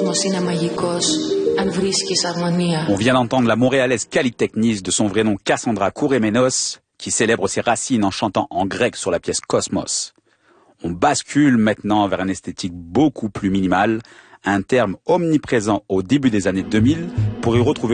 On vient d'entendre la montréalaise Kalitechnis, de son vrai nom Cassandra Kouremenos, qui célèbre ses racines en chantant en grec sur la pièce Cosmos. On bascule maintenant vers une esthétique beaucoup plus minimale, un terme omniprésent au début des années 2000 pour y retrouver